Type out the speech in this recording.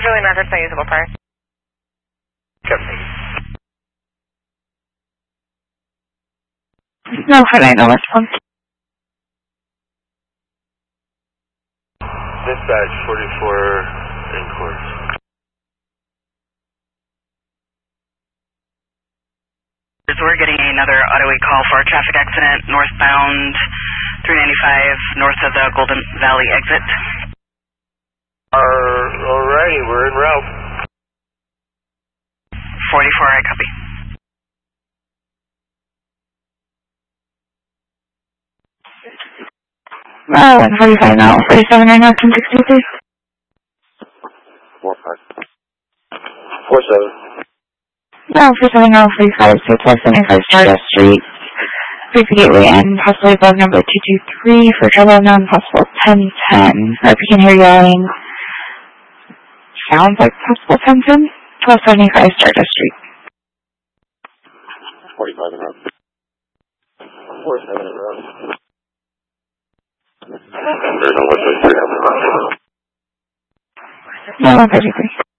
Julie Methods, unusable parts. Captain. No, I know which one. Dispatch 44 in course. We're getting another auto call for a traffic accident northbound 395 north of the Golden Valley exit. Alrighty, we're en route. 44, I copy. Oh, and how do you find out? 47 right now, 1063? 45. 47. No, 47 now, 45, 675 Stardust Street. Break the gateway and possibly above number 223 for trouble known possible 1010. Or if you can hear yelling, sounds like possible 1010. 1275 Stardust Street. 45 in route. 47 in route. There's no 123 on the route. No, 133.